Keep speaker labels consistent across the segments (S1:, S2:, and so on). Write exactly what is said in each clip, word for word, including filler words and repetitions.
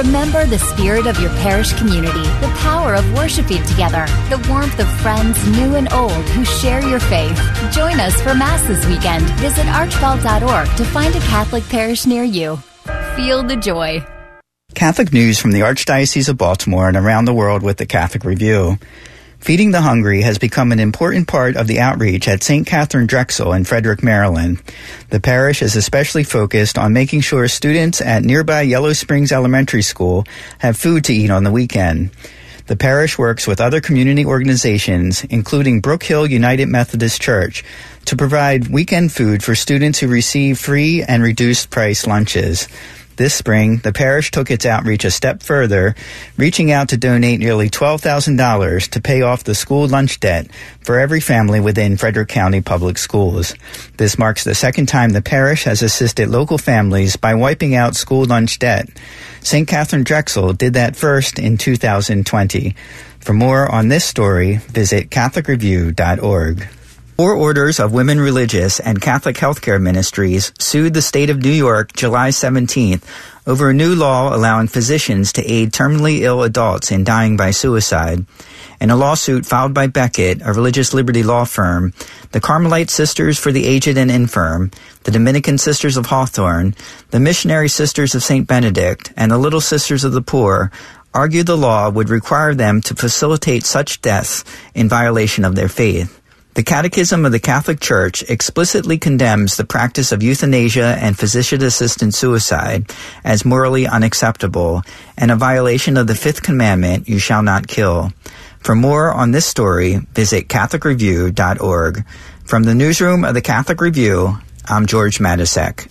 S1: Remember the spirit of your parish community, the power of worshiping together, the warmth of friends new and old who share your faith. Join us for Mass this weekend. Visit archbell dot org to find a Catholic parish near you. Feel the joy.
S2: Catholic news from the Archdiocese of Baltimore and around the world with the Catholic Review. Feeding the hungry has become an important part of the outreach at Saint Catherine Drexel in Frederick, Maryland. The parish is especially focused on making sure students at nearby Yellow Springs Elementary School have food to eat on the weekend. The parish works with other community organizations, including Brook Hill United Methodist Church, to provide weekend food for students who receive free and reduced price lunches. This spring, the parish took its outreach a step further, reaching out to donate nearly twelve thousand dollars to pay off the school lunch debt for every family within Frederick County Public Schools. This marks the second time the parish has assisted local families by wiping out school lunch debt. Saint Catherine Drexel did that first in two thousand twenty. For more on this story, visit catholic review dot org. Four orders of women religious and Catholic healthcare ministries sued the state of New York July seventeenth over a new law allowing physicians to aid terminally ill adults in dying by suicide. In a lawsuit filed by Beckett, a religious liberty law firm, the Carmelite Sisters for the Aged and Infirm, the Dominican Sisters of Hawthorne, the Missionary Sisters of Saint Benedict, and the Little Sisters of the Poor argued the law would require them to facilitate such deaths in violation of their faith. The Catechism of the Catholic Church explicitly condemns the practice of euthanasia and physician-assisted suicide as morally unacceptable and a violation of the fifth commandment, you shall not kill. For more on this story, visit catholic review dot org. From the newsroom of the Catholic Review, I'm George Matysek.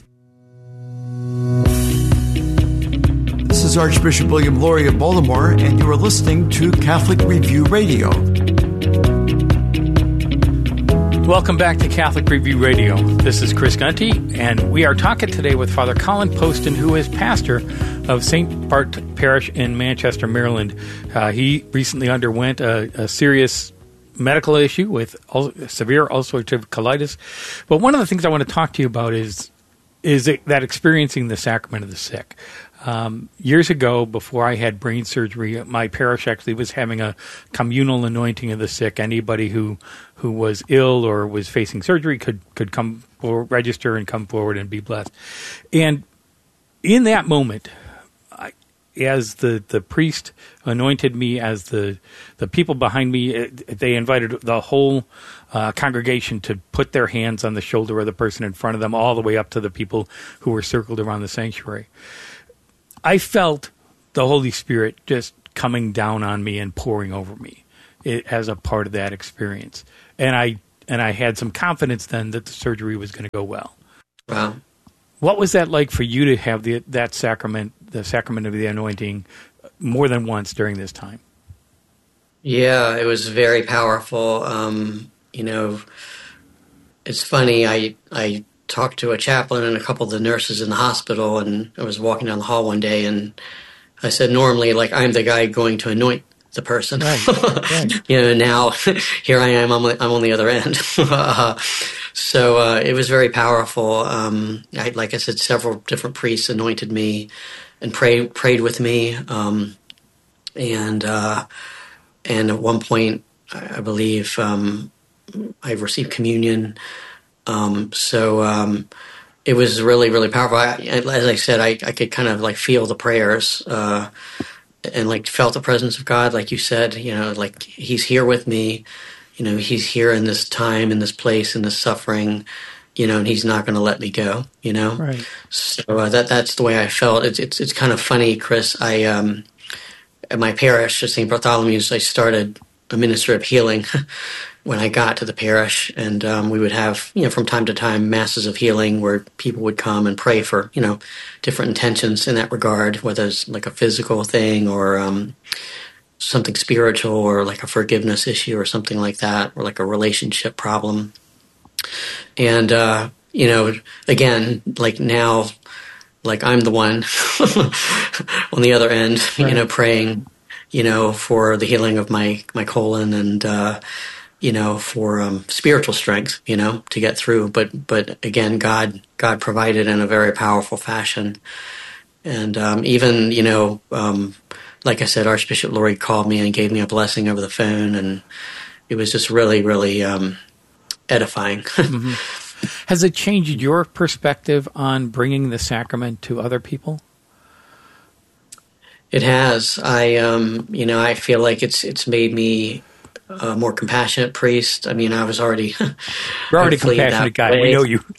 S3: This is Archbishop William Lori of Baltimore, and you are listening to Catholic Review Radio.
S4: Welcome back to Catholic Review Radio. This is Chris Gunty, and we are talking today with Father Colin Poston, who is pastor of Saint Bart Parish in Manchester, Maryland. Uh, he recently underwent a, a serious medical issue with ul- severe ulcerative colitis. But one of the things I want to talk to you about is is it, that experiencing the sacrament of the sick. Um, years ago, before I had brain surgery, my parish actually was having a communal anointing of the sick. Anybody who, who was ill or was facing surgery could, could come or register and come forward and be blessed. And in that moment, I, as the, the priest anointed me, as the, the people behind me, it, they invited the whole uh, congregation to put their hands on the shoulder of the person in front of them, all the way up to the people who were circled around the sanctuary. I felt the Holy Spirit just coming down on me and pouring over me it, as a part of that experience. And I and I had some confidence then that the surgery was going to go well.
S5: Wow.
S4: What was that like for you to have the that sacrament, the sacrament of the anointing, more than once during this time?
S5: Yeah, it was very powerful. Um, you know, it's funny, I I talked to a chaplain and a couple of the nurses in the hospital, and I was walking down the hall one day, and I said, normally, like, I'm the guy going to anoint the person. Right. Right. You know, now here I am, I'm, I'm on the other end. uh, so uh, it was very powerful. Um, I, like I said, several different priests anointed me and prayed prayed with me. Um, and uh, and at one point, I believe um, I received communion. Um, so, um, it was really, really powerful. I, as I said, I, I could kind of like feel the prayers, uh, and like felt the presence of God. Like you said, you know, like he's here with me, you know, he's here in this time, in this place, in this suffering, you know, and he's not going to let me go, you know?
S4: Right.
S5: So, uh, that, that's the way I felt. It's, it's, it's kind of funny, Chris. I, um, at my parish at Saint Bartholomew's, I started a ministry of healing when I got to the parish, and um, we would have, you know, from time to time, masses of healing where people would come and pray for, you know, different intentions in that regard, whether it's like a physical thing or um, something spiritual or like a forgiveness issue or something like that, or like a relationship problem. And, uh, you know, again, like now, like I'm the one on the other end, right. you know, praying, you know, for the healing of my, my colon and, uh, you know, for um, spiritual strength, you know, to get through. But but again, God God provided in a very powerful fashion. And um, even, you know, um, like I said, Archbishop Laurie called me and gave me a blessing over the phone, and it was just really, really um, edifying.
S4: Mm-hmm. Has it changed your perspective on bringing the sacrament to other people?
S5: It has. I, um, you know, I feel like it's it's made me a more compassionate priest. I mean, I was already
S4: you're already a compassionate guy.
S5: Way.
S4: We know you.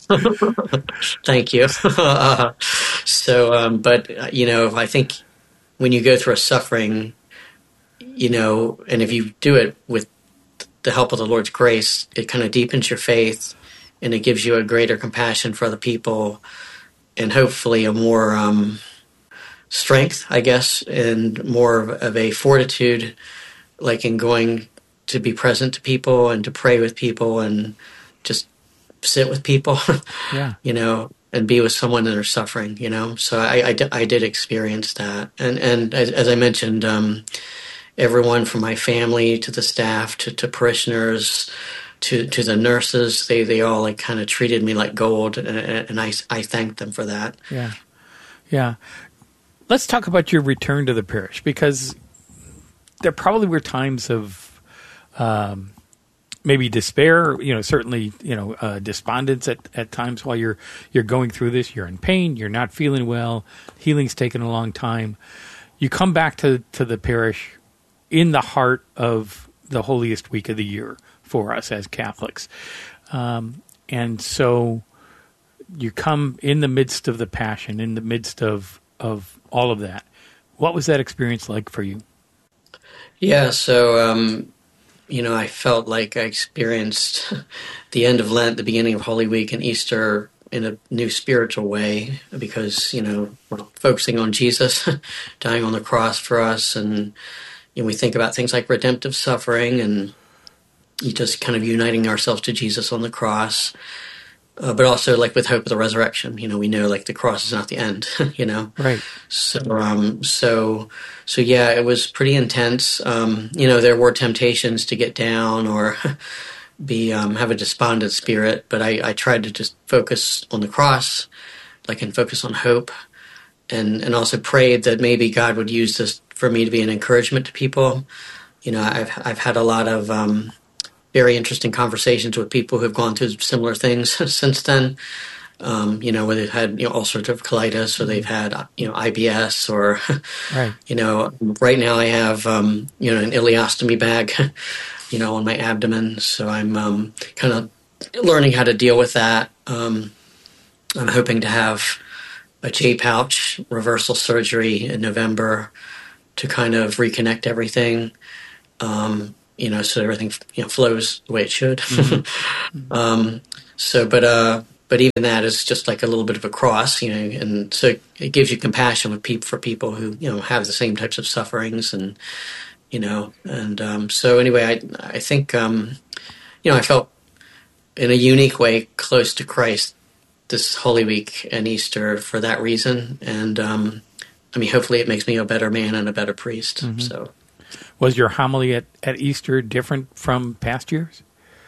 S5: Thank you. uh, so, um, but you know, I think when you go through a suffering, you know, and if you do it with the help of the Lord's grace, it kind of deepens your faith, and it gives you a greater compassion for other people, and hopefully a more um, strength, I guess, and more of a fortitude, like in going to be present to people and to pray with people and just sit with people,
S4: yeah,
S5: you know, and be with someone that are suffering, you know. So I, I, I did experience that, and and as, as I mentioned, um, everyone from my family to the staff to, to parishioners to to the nurses, they, they all like kind of treated me like gold, and, and I I thanked them for that.
S4: Yeah, yeah. Let's talk about your return to the parish, because there probably were times of um, maybe despair, you know, certainly, you know, uh, despondence at, at times while you're you're going through this. You're in pain. You're not feeling well. Healing's taken a long time. You come back to, to the parish in the heart of the holiest week of the year for us as Catholics. Um, and so you come in the midst of the Passion, in the midst of, of all of that. What was that experience like for you?
S5: Yeah, so, um, you know, I felt like I experienced the end of Lent, the beginning of Holy Week, and Easter in a new spiritual way, because, you know, we're focusing on Jesus dying on the cross for us, and you know, we think about things like redemptive suffering and you just kind of uniting ourselves to Jesus on the cross, uh, but also like with hope of the resurrection. You know, we know like the cross is not the end. You know,
S4: right?
S5: So, um, so, so yeah, it was pretty intense. Um, you know, there were temptations to get down or be um, have a despondent spirit, but I, I tried to just focus on the cross, like and focus on hope, and and also prayed that maybe God would use this for me to be an encouragement to people. You know, I've I've had a lot of um, very interesting conversations with people who have gone through similar things since then. Um, you know, where they've had you know ulcerative colitis, or they've had you know I B S, or
S4: right.
S5: you know, right now I have um, you know an ileostomy bag, you know, on my abdomen. So I'm um, kind of learning how to deal with that. Um, I'm hoping to have a J pouch reversal surgery in November to kind of reconnect everything, um, you know, so everything you know flows the way it should. Mm-hmm. um, so, but uh, but even that is just like a little bit of a cross, you know, and so it gives you compassion with people for people who you know have the same types of sufferings, and you know, and um, so anyway, I I think um, you know I felt in a unique way close to Christ this Holy Week and Easter for that reason, and um, I mean, hopefully it makes me a better man and a better priest. Mm-hmm. So,
S4: was your homily at, at Easter different from past years?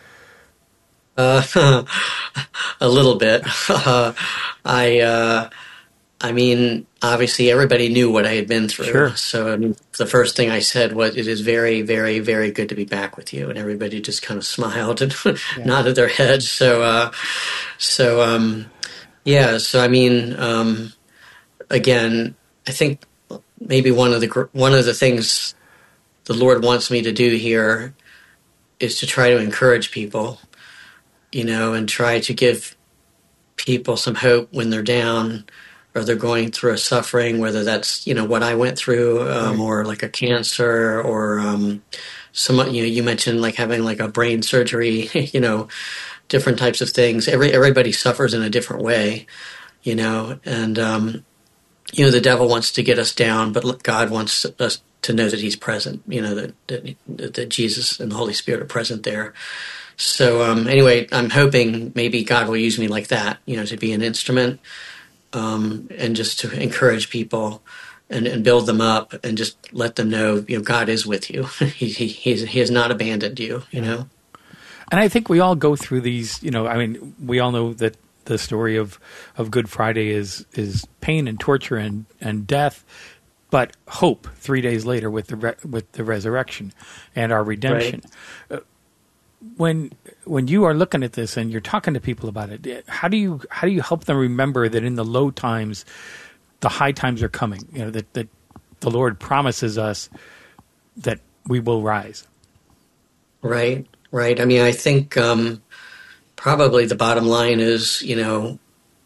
S5: Uh, a little bit. Uh, I, uh, I mean, obviously everybody knew what I had been through.
S4: Sure.
S5: So I mean, the first thing I said was, "It is very, very, very good to be back with you," and everybody just kind of smiled and yeah. nodded their heads. So, uh, so um, yeah. So I mean, um, again. I think maybe one of the one of the things the Lord wants me to do here is to try to encourage people, you know, and try to give people some hope when they're down or they're going through a suffering, whether that's, you know, what I went through um, right. or like a cancer or um, some, you know, you mentioned like having like a brain surgery, you know, different types of things. Every everybody suffers in a different way, you know, and um you know, the devil wants to get us down, but God wants us to know that he's present, you know, that that, that Jesus and the Holy Spirit are present there. So um, anyway, I'm hoping maybe God will use me like that, you know, to be an instrument um, and just to encourage people and, and build them up and just let them know, you know, God is with you. he, he, he's, he has not abandoned you, you know.
S4: And I think we all go through these, you know, I mean, we all know that the story of, of Good Friday is is pain and torture and, and death, but hope three days later with the re- with the resurrection and our redemption. Right. Uh, when when you are looking at this and you're talking to people about it, how do you how do you help them remember that in the low times, the high times are coming? You know, that that the Lord promises us that we will rise.
S5: Right, right. I mean, I think um, probably the bottom line is, you know,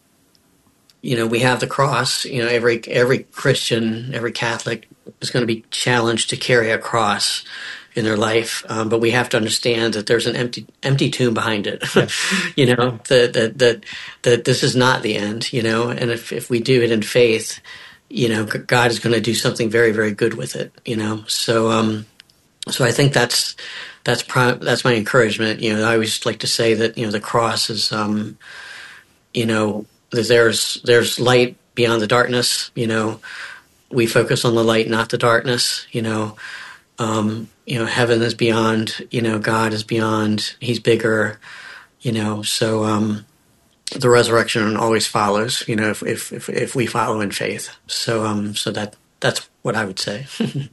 S5: you know, we have the cross. You know, every every Christian, every Catholic is going to be challenged to carry a cross in their life, um, but we have to understand that there's an empty empty tomb behind it. Yes. You know, that that that that this is not the end. You know, and if if we do it in faith, you know, God is going to do something very, very good with it. You know, so um, so I think that's that's pri- that's my encouragement. You know, I always like to say that, you know, the cross is, um, you know, there's there's light beyond the darkness. You know, we focus on the light, not the darkness. You know. Um, you know, heaven is beyond, you know, God is beyond, he's bigger, you know, so um, the resurrection always follows, you know, if if if, if we follow in faith. So um, so that that's what I would say.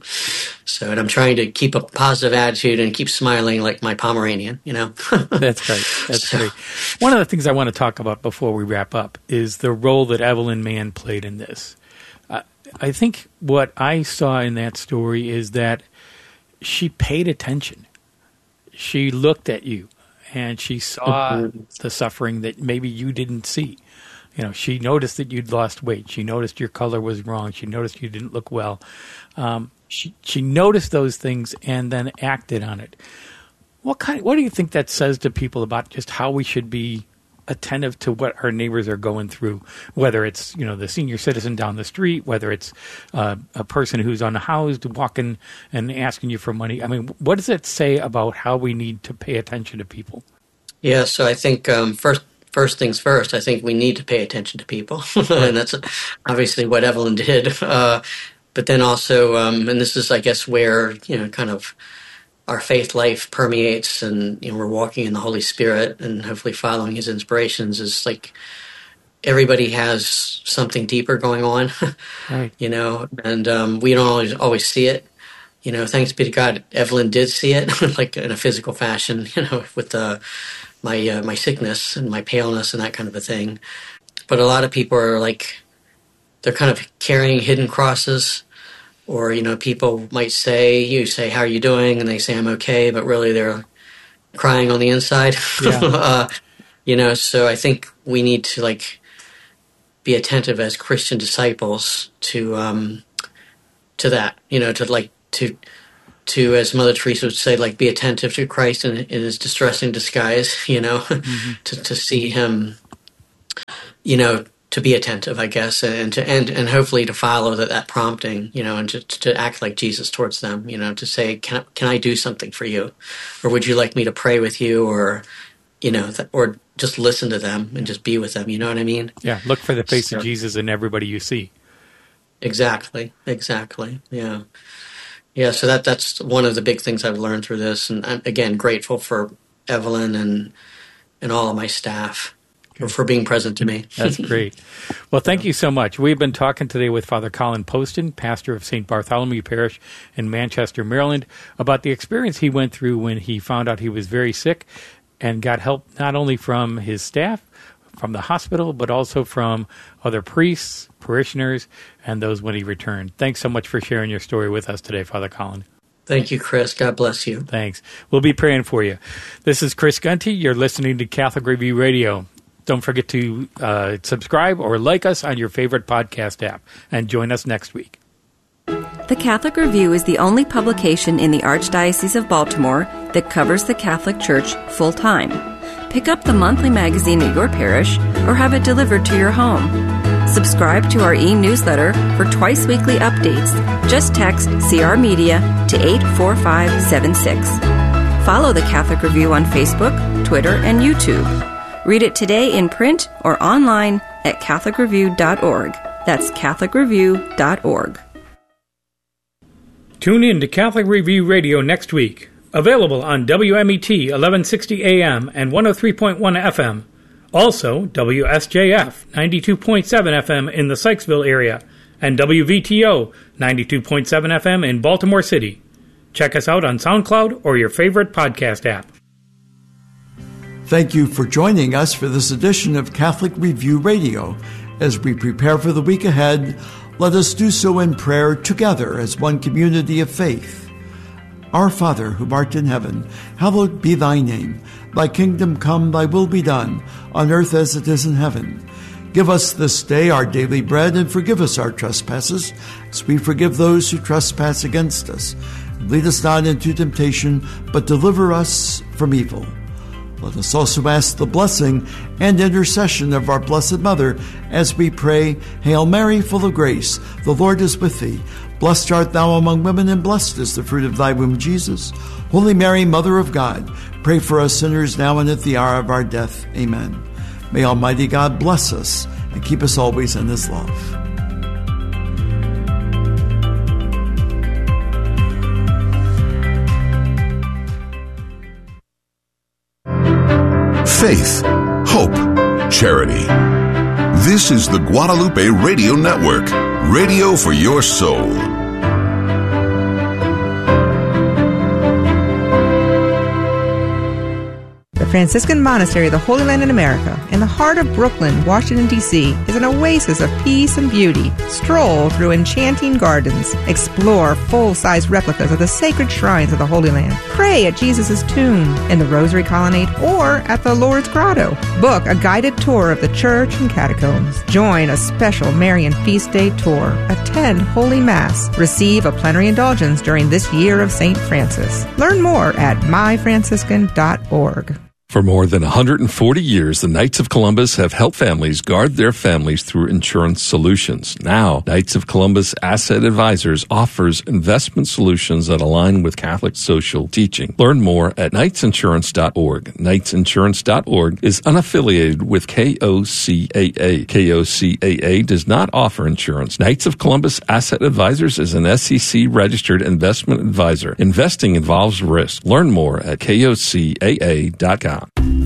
S5: So, and I'm trying to keep a positive attitude and keep smiling like my Pomeranian, you know.
S4: That's great. That's so. great. One of the things I want to talk about before we wrap up is the role that Evelyn Mann played in this. Uh, I think what I saw in that story is that she paid attention. She looked at you, and she saw mm-hmm. the suffering that maybe you didn't see. You know, she noticed that you'd lost weight. She noticed your color was wrong. She noticed you didn't look well. Um, she she noticed those things and then acted on it. What kind? What do you think that says to people about just how we should be attentive to what our neighbors are going through, whether it's, you know, the senior citizen down the street, whether it's uh, a person who's unhoused walking and asking you for money? I mean, what does it say about how we need to pay attention to people? Yeah, so I think um, first first things first, I think we need to pay attention to people. And that's obviously what Evelyn did. Uh, but then also, um, and this is, I guess, where, you know, kind of our faith life permeates, and, you know, we're walking in the Holy Spirit and hopefully following his inspirations, is like everybody has something deeper going on, right. You know, and um, we don't always always see it. You know, thanks be to God, Evelyn did see it, like in a physical fashion, you know, with uh, my uh, my sickness and my paleness and that kind of a thing. But a lot of people are like, they're kind of carrying hidden crosses. Or, you know, people might say, you say, how are you doing? And they say, I'm okay, but really they're crying on the inside. Yeah. uh, you know, so I think we need to, like, be attentive as Christian disciples to um, to that, you know, to, like, to, to, as Mother Teresa would say, like, be attentive to Christ in, in his distressing disguise, you know, mm-hmm. to, to see him, you know, to be attentive, I guess, and to and, and hopefully to follow that, that prompting, you know, and to to act like Jesus towards them, you know, to say, can can I do something for you, or would you like me to pray with you, or, you know, th- or just listen to them and just be with them, you know what I mean? Yeah, look for the face so, of Jesus in everybody you see. Exactly, exactly, yeah, yeah. So that that's one of the big things I've learned through this, and I'm, again, grateful for Evelyn and and all of my staff. For being present to me. That's great. Well, thank you so much. We've been talking today with Father Colin Poston, pastor of Saint Bartholomew Parish in Manchester, Maryland, about the experience he went through when he found out he was very sick and got help not only from his staff, from the hospital, but also from other priests, parishioners, and those when he returned. Thanks so much for sharing your story with us today, Father Colin. Thank you, Chris. God bless you. Thanks. We'll be praying for you. This is Chris Gunty. You're listening to Catholic Review Radio. Don't forget to uh, subscribe or like us on your favorite podcast app, and join us next week. The Catholic Review is the only publication in the Archdiocese of Baltimore that covers the Catholic Church full-time. Pick up the monthly magazine at your parish or have it delivered to your home. Subscribe to our e-newsletter for twice-weekly updates. Just text C R Media to eight four five seven six. Follow the Catholic Review on Facebook, Twitter, and YouTube. Read it today in print or online at catholic review dot org. That's catholic review dot org. Tune in to Catholic Review Radio next week. Available on W M E T eleven sixty A M and one oh three point one F M. Also, W S J F ninety-two point seven F M in the Sykesville area and W V T O ninety-two point seven F M in Baltimore City. Check us out on SoundCloud or your favorite podcast app.
S3: Thank you for joining us for this edition of Catholic Review Radio. As we prepare for the week ahead, let us do so in prayer together as one community of faith. Our Father, who art in heaven, hallowed be thy name. Thy kingdom come, thy will be done, on earth as it is in heaven. Give us this day our daily bread, and forgive us our trespasses, as we forgive those who trespass against us. Lead us not into temptation, but deliver us from evil. Let us also ask the blessing and intercession of our Blessed Mother as we pray, Hail Mary, full of grace, the Lord is with thee. Blessed art thou among women, and blessed is the fruit of thy womb, Jesus. Holy Mary, Mother of God, pray for us sinners now and at the hour of our death. Amen. May Almighty God bless us and keep us always in his love.
S6: Faith, hope, charity. This is the Guadalupe Radio Network, radio for your soul.
S7: The Franciscan Monastery of the Holy Land in America, in the heart of Brooklyn, Washington, D C, is an oasis of peace and beauty. Stroll through enchanting gardens. Explore full-size replicas of the sacred shrines of the Holy Land. Pray at Jesus' tomb, in the Rosary Colonnade, or at the Lourdes Grotto. Book a guided tour of the church and catacombs. Join a special Marian Feast Day tour. Attend Holy Mass. Receive a plenary indulgence during this year of Saint Francis. Learn more at my franciscan dot org.
S8: For more than one hundred forty years, the Knights of Columbus have helped families guard their families through insurance solutions. Now, Knights of Columbus Asset Advisors offers investment solutions that align with Catholic social teaching. Learn more at knights insurance dot org. knights insurance dot org is unaffiliated with K O C A A. K O C A A does not offer insurance. Knights of Columbus Asset Advisors is an S E C-registered investment advisor. Investing involves risk. Learn more at K O C A A dot com.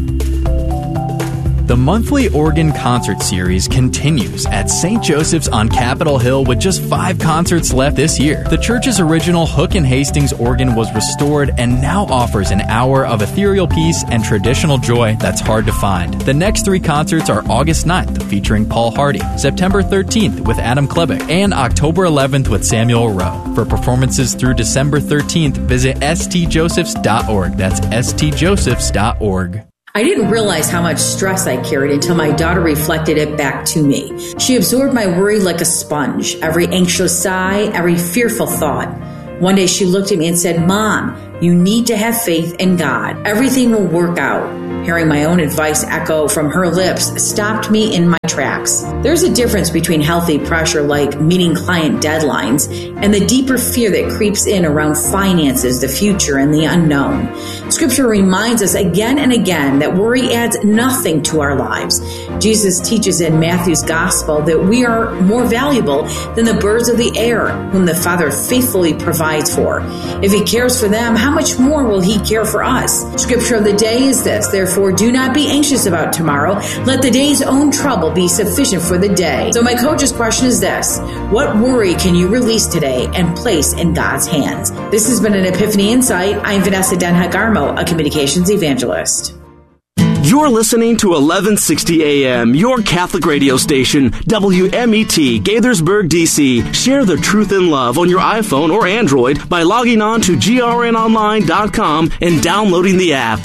S9: The monthly organ concert series continues at Saint Joseph's on Capitol Hill with just five concerts left this year. The church's original Hook and Hastings organ was restored and now offers an hour of ethereal peace and traditional joy that's hard to find. The next three concerts are August ninth, featuring Paul Hardy, September thirteenth with Adam Klebeck, and October eleventh with Samuel Rowe. For performances through December thirteenth, visit s t josephs dot org. That's s t josephs dot org.
S10: I didn't realize how much stress I carried until my daughter reflected it back to me. She absorbed my worry like a sponge, every anxious sigh, every fearful thought. One day she looked at me and said, "Mom, you need to have faith in God. Everything will work out." Hearing my own advice echo from her lips stopped me in my tracks. There's a difference between healthy pressure like meeting client deadlines and the deeper fear that creeps in around finances, the future, and the unknown. Scripture reminds us again and again that worry adds nothing to our lives. Jesus teaches in Matthew's Gospel that we are more valuable than the birds of the air, whom the Father faithfully provides for. If He cares for them, how much more will He care for us? Scripture of the day is this: therefore, do not be anxious about tomorrow. Let the day's own trouble be sufficient for the day. So my coach's question is this: what worry can you release today and place in God's hands? This has been an Epiphany Insight. I'm Vanessa Denha-Garmo, a communications evangelist.
S11: You're listening to eleven sixty A M, your Catholic radio station, W M E T, Gaithersburg, D C. Share the truth and love on your iPhone or Android by logging on to G R N online dot com and downloading the app.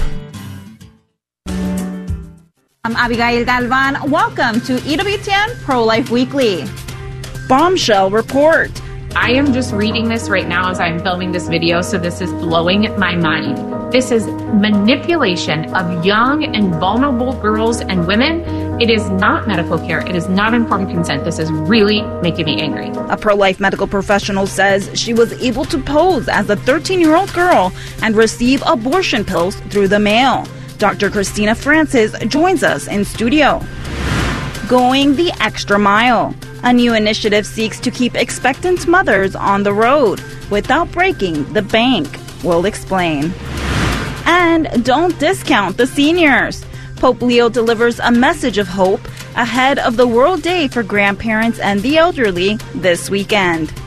S12: I'm Abigail Galvan. Welcome to E W T N Pro-Life Weekly. Bombshell report.
S13: I am just reading this right now as I'm filming this video, so this is blowing my mind. This is manipulation of young and vulnerable girls and women. It is not medical care. It is not informed consent. This is really making me angry.
S12: A pro-life medical professional says she was able to pose as a thirteen-year-old girl and receive abortion pills through the mail. Doctor Christina Francis joins us in studio. Going the extra mile. A new initiative seeks to keep expectant mothers on the road without breaking the bank. We'll explain. And don't discount the seniors. Pope Leo delivers a message of hope ahead of the World Day for Grandparents and the Elderly this weekend.